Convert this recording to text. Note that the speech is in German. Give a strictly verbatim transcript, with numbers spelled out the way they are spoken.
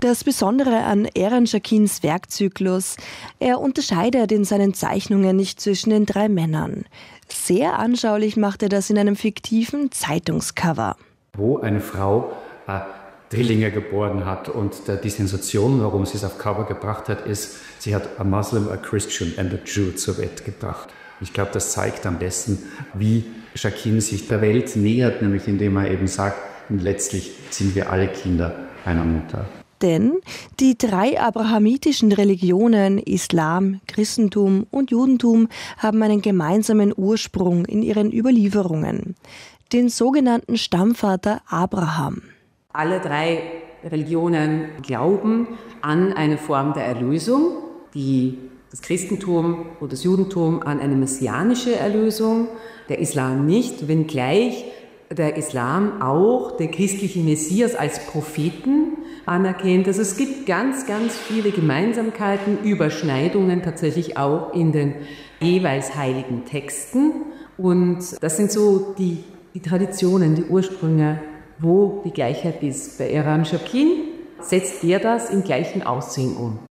Das Besondere an Aaron Chakins Werkzyklus: Er unterscheidet in seinen Zeichnungen nicht zwischen den drei Männern. Sehr anschaulich macht er das in einem fiktiven Zeitungscover, wo eine Frau äh, Drillinge geboren hat, und äh, die Sensation, warum sie es auf Cover gebracht hat, ist, sie hat a Muslim, a Christian and a Jew zur Welt gebracht. Ich glaube, das zeigt am besten, wie Chakin sich der Welt nähert, nämlich indem er eben sagt, letztlich sind wir alle Kinder einer Mutter. Denn die drei abrahamitischen Religionen Islam, Christentum und Judentum haben einen gemeinsamen Ursprung in ihren Überlieferungen: den sogenannten Stammvater Abraham. Alle drei Religionen glauben an eine Form der Erlösung, die das Christentum und das Judentum an eine messianische Erlösung, der Islam nicht, wenngleich der Islam auch den christlichen Messias als Propheten anerkennt. Also es gibt ganz, ganz viele Gemeinsamkeiten, Überschneidungen tatsächlich auch in den jeweils heiligen Texten. Und das sind so die, die Traditionen, die Ursprünge, wo die Gleichheit ist. Bei Aaron Chakin setzt er das im gleichen Aussehen um.